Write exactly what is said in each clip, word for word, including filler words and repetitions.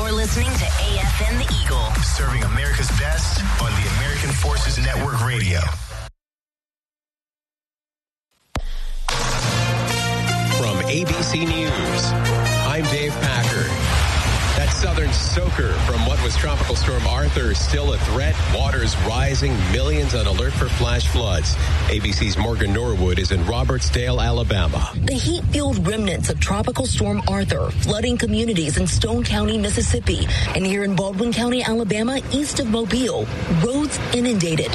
You're listening to A F N The Eagle, serving America's best on the American Forces Network Radio. From A B C News, I'm Dave Packer. That southern soaker from what was Tropical Storm Arthur is still a threat. Waters rising, millions on alert for flash floods. A B C's Morgan Norwood is in Robertsdale, Alabama. The heat-fueled remnants of Tropical Storm Arthur flooding communities in Stone County, Mississippi. And here in Baldwin County, Alabama, east of Mobile, roads inundated.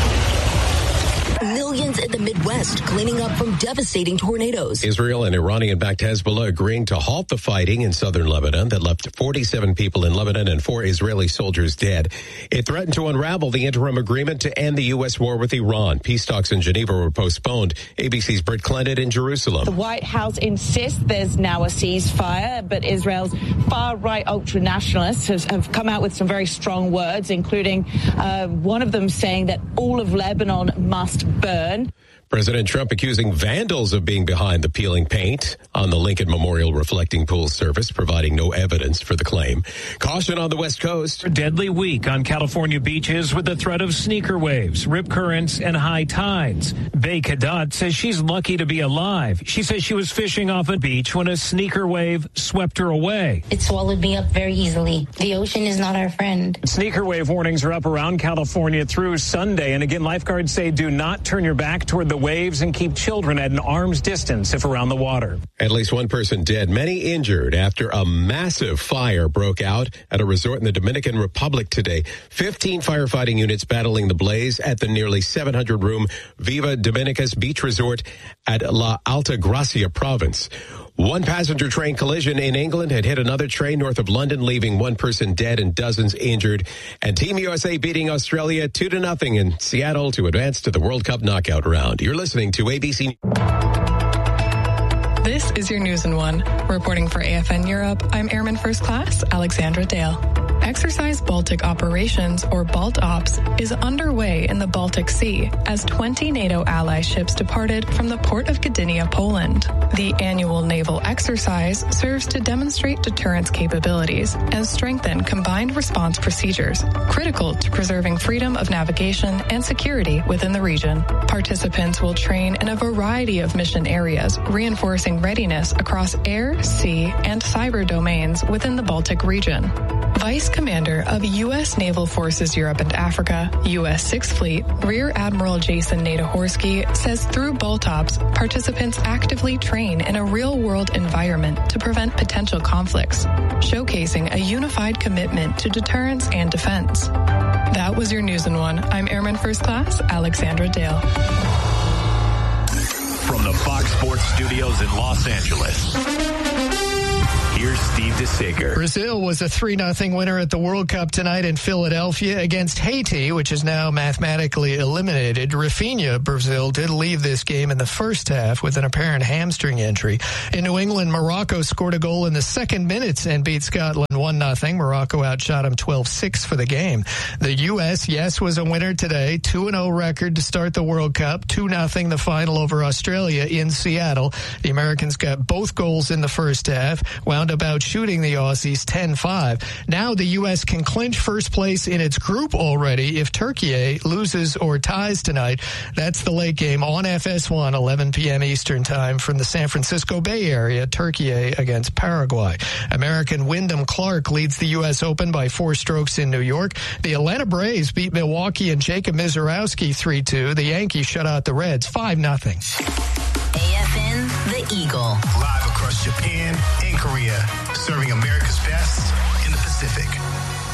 Millions in the Midwest cleaning up from devastating tornadoes. Israel and Iranian-backed Hezbollah agreeing to halt the fighting in southern Lebanon that left forty-seven people in Lebanon and four Israeli soldiers dead. It threatened to unravel the interim agreement to end the U S war with Iran. Peace talks in Geneva were postponed. A B C's Britt Clendon in Jerusalem. The White House insists there's now a ceasefire, but Israel's far-right ultra-nationalists have, have come out with some very strong words, including uh, one of them saying that all of Lebanon must burn. President Trump accusing vandals of being behind the peeling paint on the Lincoln Memorial reflecting pool surface, providing no evidence for the claim. Caution on the West Coast. A deadly week on California beaches with the threat of sneaker waves, rip currents, and high tides. Bay Cadet says she's lucky to be alive. She says she was fishing off a beach when a sneaker wave swept her away. It swallowed me up very easily. The ocean is not our friend. Sneaker wave warnings are up around California through Sunday. And again, lifeguards say do not turn your back toward the waves and keep children at an arm's distance if around the water. At least one person dead, many injured after a massive fire broke out at a resort in the Dominican Republic today. fifteen firefighting units battling the blaze at the nearly seven hundred room Viva Dominicus Beach Resort at La Alta Gracia province. One passenger train collision in England had hit another train north of London, leaving one person dead and dozens injured. And Team U S A beating Australia two to nothing in Seattle to advance to the World Cup knockout round. You're listening to A B C. This is your News in One. Reporting for A F N Europe, I'm Airman First Class Alexandra Dale. Exercise Baltic Operations, or BALTOPS, is underway in the Baltic Sea as twenty NATO ally ships departed from the port of Gdynia, Poland. The annual naval exercise serves to demonstrate deterrence capabilities and strengthen combined response procedures, critical to preserving freedom of navigation and security within the region. Participants will train in a variety of mission areas, reinforcing readiness across air, sea, and cyber domains within the Baltic region. Vice Commander of U S Naval Forces Europe and Africa, U S sixth Fleet, Rear Admiral Jason Nadahorsky says through BALTOPS, participants actively train in a real-world environment to prevent potential conflicts, showcasing a unified commitment to deterrence and defense. That was your News in One. I'm Airman First Class Alexandra Dale. From the Fox Sports Studios in Los Angeles, here's Steve DeSager. Brazil was a three nothing winner at the World Cup tonight in Philadelphia against Haiti, which is now mathematically eliminated. Rafinha, Brazil, did leave this game in the first half with an apparent hamstring injury. In New England, Morocco scored a goal in the second minutes and beat Scotland one nothing. Morocco outshot them twelve six for the game. The U S, yes, was a winner today. two and oh record to start the World Cup. two nothing the final over Australia in Seattle. The Americans got both goals in the first half, wound up out shooting the Aussies ten five. Now the U S can clinch first place in its group already if Turkey loses or ties tonight. That's the late game on F S one, eleven p.m. Eastern time from the San Francisco Bay Area. Turkey against Paraguay. American Wyndham Clark leads the U S Open by four strokes in New York. The Atlanta Braves beat Milwaukee and Jacob Mizorowski three two. The Yankees shut out the Reds five nothing. A F N The Eagle. Live across Japan and Korea, serving America's best in the Pacific.